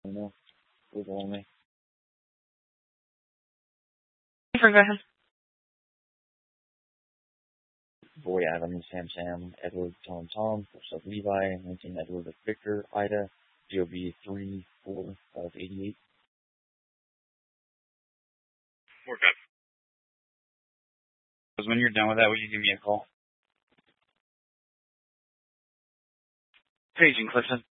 No, Google only. Go ahead. Boy Adams, Sam, Edward, Tom, Sub Levi, 19 Edward, Victor, Ida, GOB 34588. We're good. Because when you're done with that, will you give me a call? Paging, Clifton.